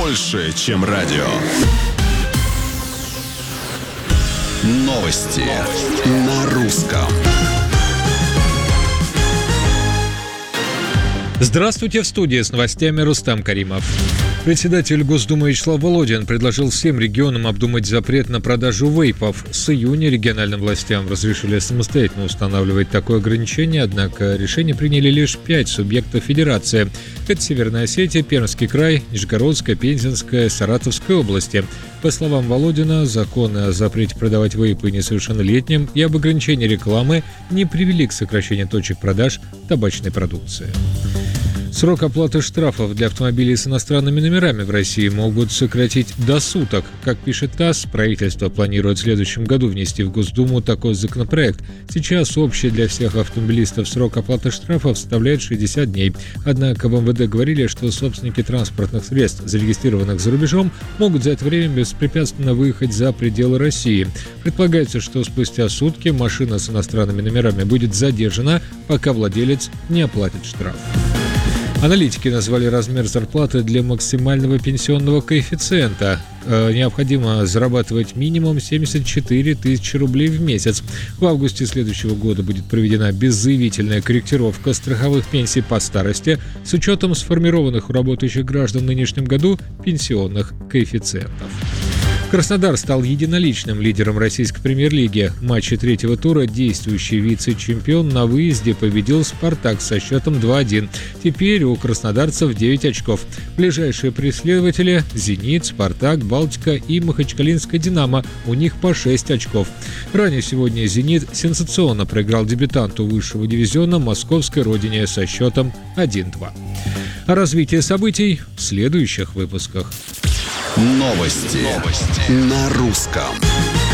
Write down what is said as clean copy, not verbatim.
больше, чем радио. Новости на русском. Здравствуйте, в студии с новостями Рустам Каримов. Председатель Госдумы Вячеслав Володин предложил всем регионам обдумать запрет на продажу вейпов. С июня региональным властям разрешили самостоятельно устанавливать такое ограничение, однако решение приняли лишь 5 субъектов федерации. Это Северная Осетия, Пермский край, Нижегородская, Пензенская, Саратовская области. По словам Володина, законы о запрете продавать вейпы несовершеннолетним и об ограничении рекламы не привели к сокращению точек продаж табачной продукции. Срок оплаты штрафов для автомобилей с иностранными номерами в России могут сократить до суток. Как пишет ТАСС, правительство планирует в следующем году внести в Госдуму такой законопроект. Сейчас общий для всех автомобилистов срок оплаты штрафов составляет 60 дней. Однако в МВД говорили, что собственники транспортных средств, зарегистрированных за рубежом, могут за это время беспрепятственно выехать за пределы России. Предполагается, что спустя сутки машина с иностранными номерами будет задержана, пока владелец не оплатит штраф. Аналитики назвали размер зарплаты для максимального пенсионного коэффициента. Необходимо зарабатывать минимум 74 тысячи рублей в месяц. В августе следующего года будет проведена беззаявительная корректировка страховых пенсий по старости с учетом сформированных у работающих граждан в нынешнем году пенсионных коэффициентов. Краснодар стал единоличным лидером российской премьер-лиги. В матче третьего тура действующий вице-чемпион на выезде победил «Спартак» со счетом 2-1. Теперь у краснодарцев 9 очков. Ближайшие преследователи – «Зенит», «Спартак», «Балтика» и «Махачкалинская Динамо». У них по 6 очков. Ранее сегодня «Зенит» сенсационно проиграл дебютанту высшего дивизиона московской родине со счетом 1-2. О развитии событий в следующих выпусках. Новости на русском.